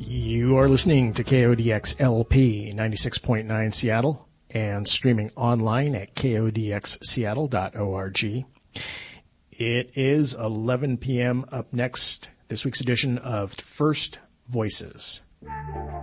You are listening to KODX LP 96.9 Seattle and streaming online at kodxseattle.org. It is 11 p.m. Up next, this week's edition of First Voices.